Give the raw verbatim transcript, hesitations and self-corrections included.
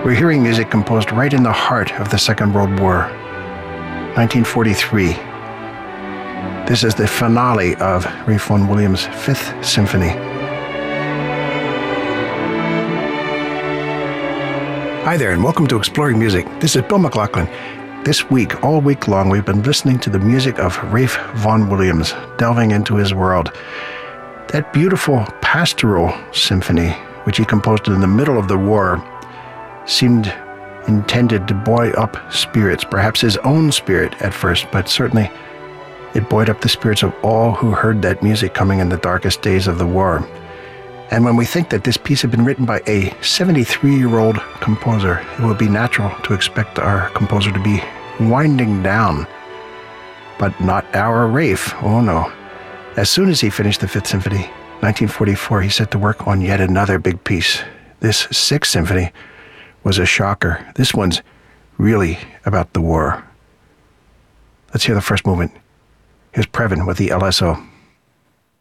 We're hearing music composed right in the heart of the Second World War, nineteen forty-three. This is the finale of Ralph Vaughan Williams' Fifth Symphony. Hi there, and welcome to Exploring Music. This is Bill McLaughlin. This week, all week long, we've been listening to the music of Ralph Vaughan Williams, delving into his world. That beautiful pastoral symphony, which he composed in the middle of the war, seemed intended to buoy up spirits, perhaps his own spirit at first, but certainly it buoyed up the spirits of all who heard that music coming in the darkest days of the war. And when we think that this piece had been written by a seventy-three-year-old composer, it would be natural to expect our composer to be winding down. But not our Ralph, oh no. As soon as he finished the Fifth Symphony, nineteen forty-four, he set to work on yet another big piece. This Sixth Symphony was a shocker. This one's really about the war. Let's hear the first movement. Here's Previn with the L S O.